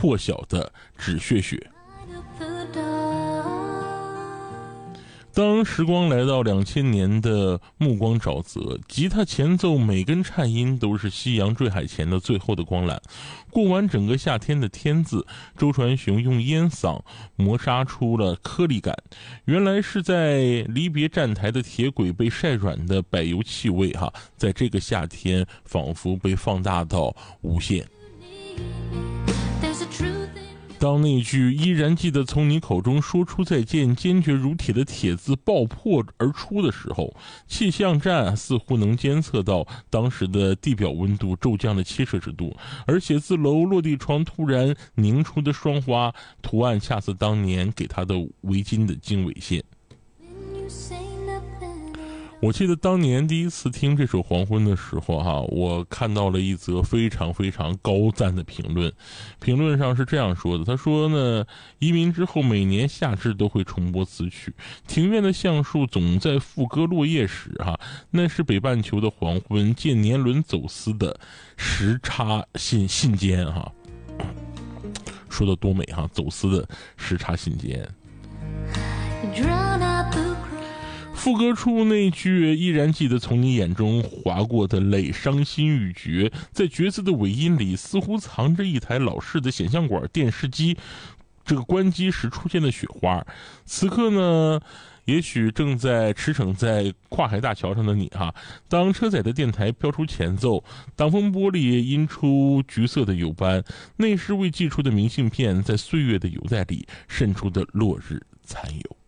破晓的止血雪。当时光来到2000年的暮光沼泽，吉他前奏每根颤音都是夕阳坠海前的最后的光缆。过完整个夏天的天字，周传雄用烟嗓磨砂出了颗粒感，原来是在离别站台的铁轨被晒软的柏油气味在这个夏天仿佛被放大到无限。当那句依然记得从你口中说出再见坚决如铁的铁字爆破而出的时候，气象站似乎能监测到当时的地表温度骤降了7摄氏度，而写字楼落地窗突然凝出的霜花图案恰似当年给他的围巾的经纬线。我记得当年第一次听这首《黄昏》的时候我看到了一则非常非常高赞的评论。评论上是这样说的，他说呢，移民之后每年夏至都会重播此曲，庭院的橡树总在副歌落叶时那是北半球的黄昏，借年轮走丝的时差信笺说的多美走丝的时差信笺。副歌处那句依然记得从你眼中划过的泪，伤心欲绝，在角色的尾音里似乎藏着一台老式的显像管电视机，这个关机时出现的雪花。此刻呢，也许正在驰骋在跨海大桥上的你当车载的电台飘出前奏，挡风玻璃印出橘色的油斑，那是未寄出的明信片在岁月的邮袋里渗出的落日残油。